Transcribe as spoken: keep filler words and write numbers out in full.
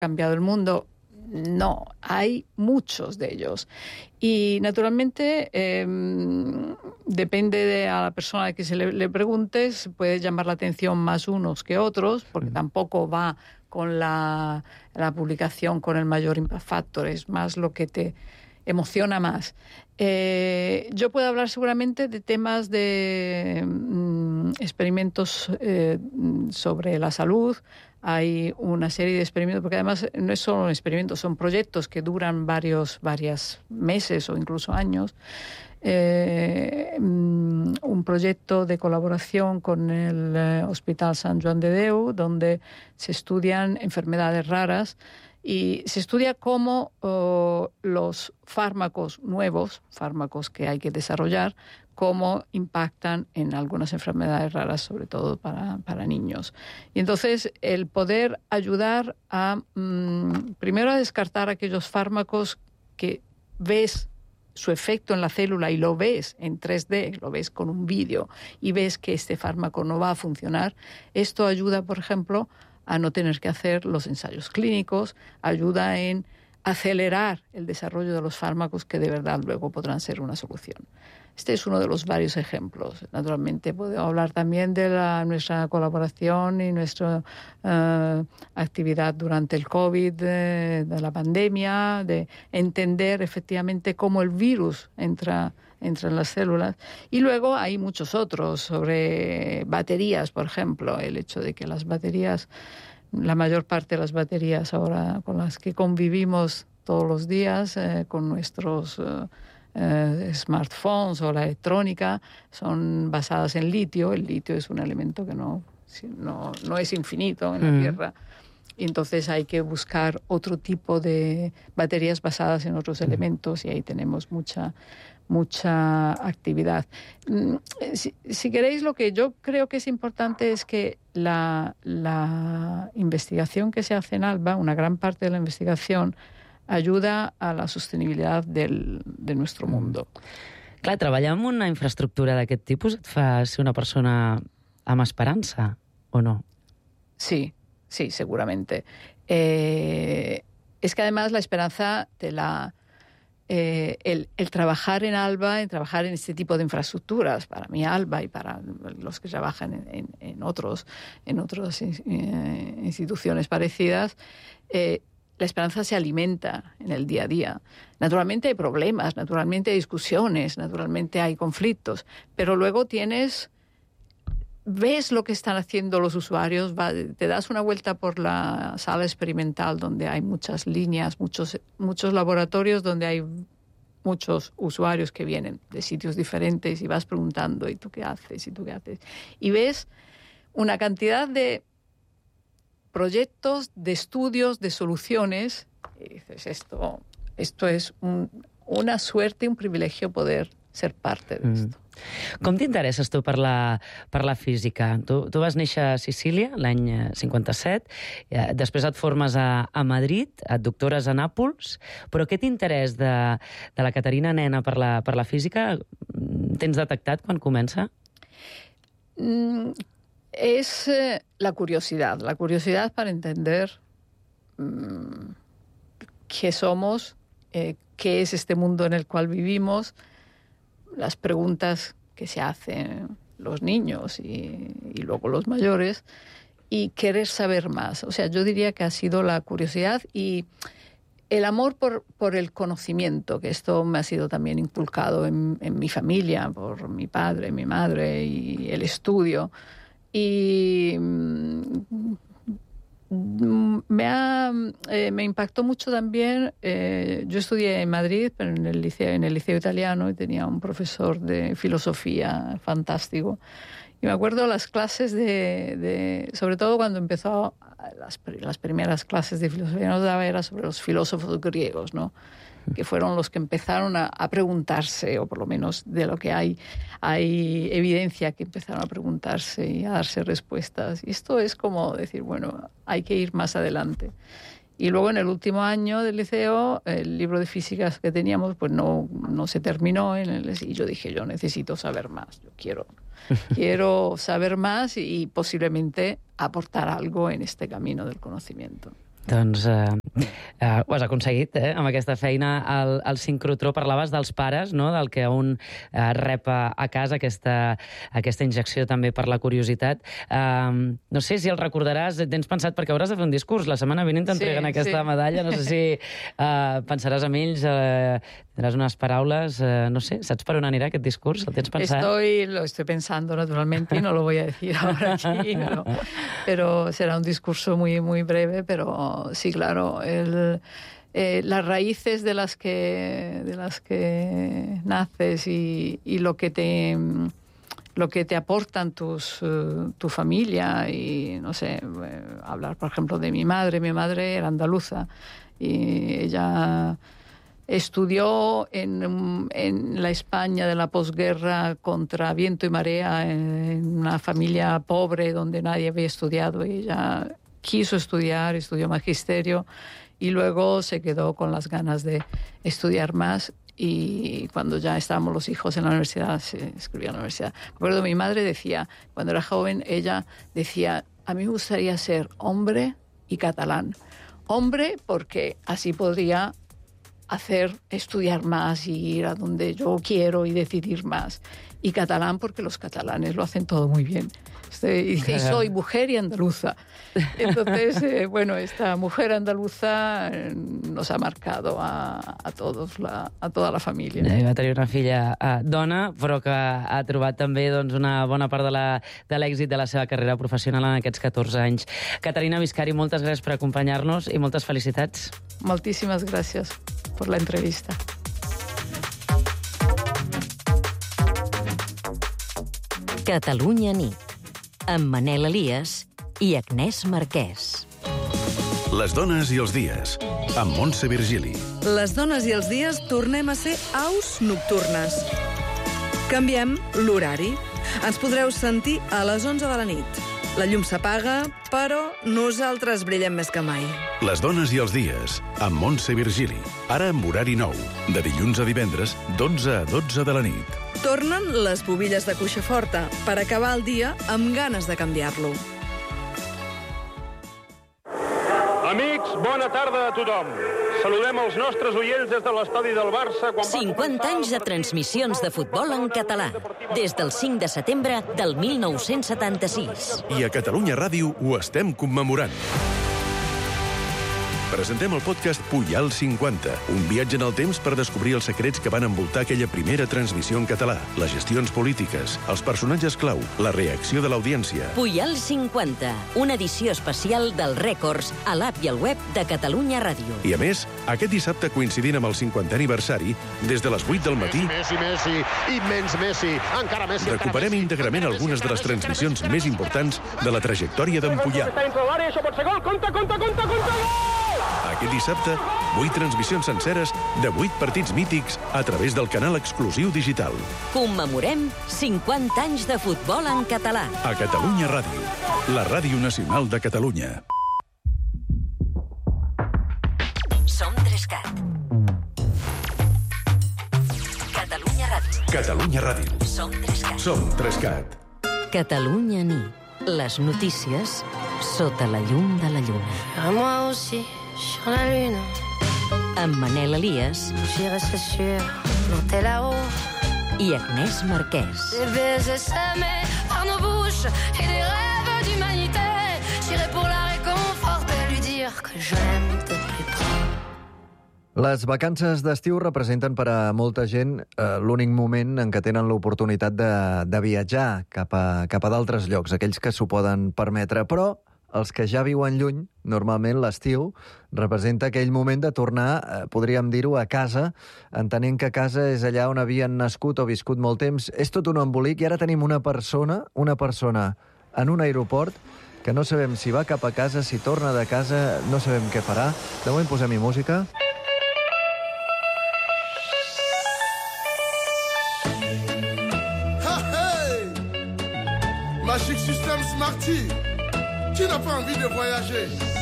cambiado el mundo. No, hay muchos de ellos. Y naturalmente, eh, depende de a la persona a que se le, le preguntes, puede llamar la atención más unos que otros, porque uh-huh. tampoco va con la, la publicación con el mayor impact factor, es más lo que te emociona más. Eh, yo puedo hablar seguramente de temas de mm, experimentos eh, sobre la salud. Hay una serie de experimentos, porque además no es solo un experimento, son proyectos que duran varios varios meses o incluso años. Eh, un proyecto de colaboración con el eh, Hospital Sant Joan de Déu, donde se estudian enfermedades raras y se estudia cómo oh, los fármacos nuevos, fármacos que hay que desarrollar, cómo impactan en algunas enfermedades raras, sobre todo para, para niños. Y entonces el poder ayudar a, mmm, primero a descartar aquellos fármacos que ves su efecto en la célula y lo ves en tres D, lo ves con un vídeo y ves que este fármaco no va a funcionar. Esto ayuda, por ejemplo, a no tener que hacer los ensayos clínicos, ayuda en acelerar el desarrollo de los fármacos que de verdad luego podrán ser una solución. Este es uno de los varios ejemplos. Naturalmente podemos hablar también de la, nuestra colaboración y nuestra uh, actividad durante el COVID, de, de la pandemia, de entender efectivamente cómo el virus entra, entra en las células. Y luego hay muchos otros sobre baterías, por ejemplo, el hecho de que las baterías, la mayor parte de las baterías ahora con las que convivimos todos los días, eh, con nuestros uh, uh, smartphones o la electrónica, son basadas en litio. El litio es un elemento que no, no, no es infinito en la mm. Tierra. Y entonces hay que buscar otro tipo de baterías basadas en otros mm. elementos, y ahí tenemos mucha mucha actividad. Si, si queréis, lo que yo creo que es importante es que la, la investigación que se hace en ALBA, una gran parte de la investigación, ayuda a la sostenibilitat del, de nuestro mundo. Mm. Clar, treballar amb una infraestructura d'aquest tipus et fa ser una persona amb esperança, o no? Sí, sí, seguramente. Eh, es que además la esperanza te la... Eh, el, el trabajar en ALBA, en trabajar en este tipo de infraestructuras, para mí ALBA y para los que trabajan en, en, en otros, en otras eh, instituciones parecidas, eh, la esperanza se alimenta en el día a día. Naturalmente hay problemas, naturalmente hay discusiones, naturalmente hay conflictos, pero luego tienes... ves lo que están haciendo los usuarios, va, te das una vuelta por la sala experimental donde hay muchas líneas, muchos, muchos laboratorios donde hay muchos usuarios que vienen de sitios diferentes y vas preguntando, ¿y tú qué haces? ¿Y tú qué haces? Y ves una cantidad de proyectos, de estudios, de soluciones, y dices, esto, esto es un, una suerte, un privilegio poder ser parte de esto. Mm. Com t'interesses tu per la, per la física? Tu, tu vas néixer a Sicília l'any cinquanta-set, eh, després et formes a, a Madrid, et doctores a Nàpols, però aquest interès de, de la Caterina nena per la, per la física tens detectat quan comença? Mm, es eh, la curiosidad, la curiosidad para entender mm, qué somos, eh, qué es este mundo en el cual vivimos, las preguntas que se hacen los niños y, y luego los mayores, y querer saber más. O sea, yo diría que ha sido la curiosidad y el amor por, por el conocimiento, que esto me ha sido también inculcado en, en mi familia, por mi padre, mi madre, y el estudio. Y me, ha, eh, me impactó mucho también, eh, yo estudié en Madrid, pero en el liceo, en el liceo italiano, y tenía un profesor de filosofía fantástico. Y me acuerdo las clases de, de sobre todo cuando empezó las, las primeras clases de filosofía, nos daba era sobre los filósofos griegos, ¿no? Que fueron los que empezaron a, a preguntarse, o por lo menos de lo que hay, hay evidencia que empezaron a preguntarse y a darse respuestas. Y esto es como decir, bueno, hay que ir más adelante. Y luego en el último año del liceo, el libro de físicas que teníamos, pues no, no se terminó. En el, y yo dije, yo necesito saber más, yo quiero, quiero saber más y posiblemente aportar algo en este camino del conocimiento. Doncs eh, eh, ho has aconseguit, eh, amb aquesta feina. Al, al sincrotró parlaves dels pares, no?, del que un eh, rep a, a casa, aquesta, aquesta injecció també per la curiositat. Eh, no sé si el recordaràs, tens pensat, perquè hauràs de fer un discurs, la setmana vinent t'entreguen sí, aquesta sí. medalla, no sé si eh, pensaràs amb ells, eh, tindràs unas paraules, eh, no sé, saps per on anirà aquest discurs? El tens pensat? Estoy, lo estoy pensando naturalmente y no lo voy a decir ahora aquí, pero, pero será un discurso muy, muy breve, pero sí, claro, el, eh, las raíces de las que, de las que naces y, y lo que te... lo que te aportan tus, uh, tu familia y, no sé, eh, hablar, por ejemplo, de mi madre. Mi madre era andaluza y ella estudió en, en la España de la posguerra contra viento y marea, en una familia pobre donde nadie había estudiado, y ella quiso estudiar, estudió magisterio y luego se quedó con las ganas de estudiar más. Y cuando ya estábamos los hijos en la universidad, se escribía en la universidad. Me acuerdo, mi madre decía, cuando era joven, ella decía, a mí me gustaría ser hombre y catalán. Hombre porque así podría hacer, estudiar más y ir a donde yo quiero y decidir más. Y catalán porque los catalanes lo hacen todo muy bien. Y dice, y soy mujer y andaluza. Entonces, eh, bueno, esta mujer andaluza eh, nos ha marcado a, a todos, la, a toda la família. I va tenir una filla eh, dona, però que ha trobat també doncs, una bona part de la- de l'èxit de la seva carrera professional en aquests catorze anys. Caterina Viscari, moltes gràcies per acompanyar-nos i moltes felicitats. Moltíssimes gràcies per la entrevista. Catalunya nit, amb Manel Elias i Agnès Marquès. Les dones i els dies, amb Montse Virgili. Les dones i els dies tornem a ser aus nocturnes. Canviem l'horari. Ens podreu sentir a les onze de la nit. La llum s'apaga, però nosaltres brillem més que mai. Les dones i els dies, amb Montse Virgili. Ara amb horari nou, de dilluns a divendres, d'onze a dotze de la nit. Tornen les bobilles de cuixa forta per acabar el dia amb ganes de canviar-lo. Amics, bona tarda a tothom. Saludem els nostres oients des de l'estadi del Barça. Quan va cinquanta començar anys de el transmissions de futbol en català, des del cinc de setembre del mil nou-cents setanta-sis. I a Catalunya Ràdio ho estem commemorant. Presentem el podcast Pujal cinquanta, un viatge en el temps per descobrir els secrets que van envoltar aquella primera transmissió en català, les gestions polítiques, els personatges clau, la reacció de l'audiència. Pujal cinquanta, una edició especial dels rècords a l'app i al web de Catalunya Ràdio. I a més, aquest dissabte coincidint amb el cinquantè aniversari, des de les vuit del matí, Messi, Messi, immens Messi, encara Messi, encara recuperem Messi, íntegrament encara algunes de les Messi, encara transmissions Messi, més importants de la trajectòria d'en Pujal. Està dintre l'àrea, això pot ser gol, compte, compte, compte, compte, gol! Aquest dissabte, vuit transmissions senceres de vuit partits mítics a través del canal exclusiu digital. Commemorem cinquanta anys de futbol en català. A Catalunya Ràdio, la ràdio nacional de Catalunya. Som Trescat. Catalunya Ràdio. Catalunya Ràdio. Som Trescat. Som Trescat. Catalunya nit. Les notícies sota la llum de la lluna. À moi aussi, sur la lune, Amb Manel Elias j'irai, c'est sûr, monter là-haut. i Agnès Marquès. Des baisers semés par nos bouches et des rêves d'humanité. J'irai pour la réconforter, lui dire que je l'aime de plus près. Les vacances d'estiu representen per a molta gent eh, l'únic moment en què tenen l'oportunitat de, de viatjar cap a, cap a d'altres llocs, aquells que s'ho poden permetre. Però els que ja viuen lluny, normalment l'estiu representa aquell moment de tornar, eh, podríem dir-ho, a casa, entenent que casa és allà on havien nascut o viscut molt temps. És tot un embolic i ara tenim una persona, una persona en un aeroport que no sabem si va cap a casa, si torna de casa, no sabem què farà. De moment posem-hi música. Magic System Smarty. Qui n'a pas envie de voyager?